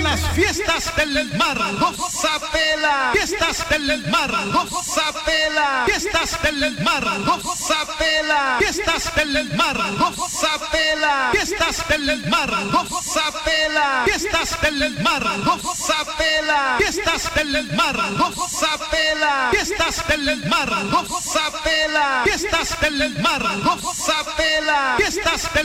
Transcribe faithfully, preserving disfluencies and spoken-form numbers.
las fiestas del mar, gozapela, fiestas del mar, gozapela, fiestas del mar, gozapela, fiestas del mar, gozapela, fiestas del mar, gozapela, fiestas del mar, gozapela, fiestas del mar, gozapela, fiestas del mar, gozapela, fiestas del mar, gozapela, fiestas del